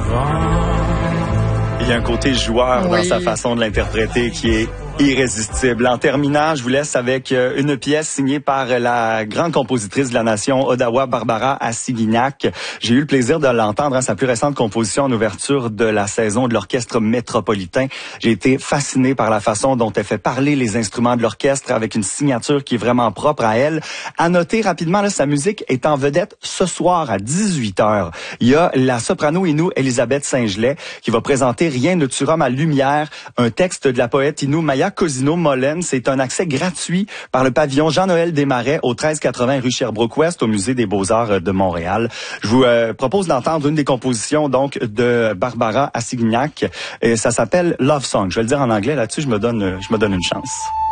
Il y a un côté joueur dans sa façon de l'interpréter qui est irrésistible. En terminant, je vous laisse avec une pièce signée par la grande compositrice de la nation Odawa, Barbara Assignac. J'ai eu le plaisir de l'entendre, sa plus récente composition en ouverture de la saison de l'Orchestre métropolitain. J'ai été fasciné par la façon dont elle fait parler les instruments de l'orchestre avec une signature qui est vraiment propre à elle. À noter rapidement, là, sa musique est en vedette ce soir à 18h. Il y a la soprano Innu Elisabeth Saint-Gelais qui va présenter Rien ne tuera ma lumière, un texte de la poète Innu Maya Cosino-Mollen. C'est un accès gratuit par le pavillon Jean-Noël Desmarais au 1380 rue Sherbrooke-Ouest au Musée des Beaux-Arts de Montréal. Je vous propose d'entendre une des compositions donc de Barbara Assignac. Et ça s'appelle Love Song. Je vais le dire en anglais là-dessus, je me donne une chance.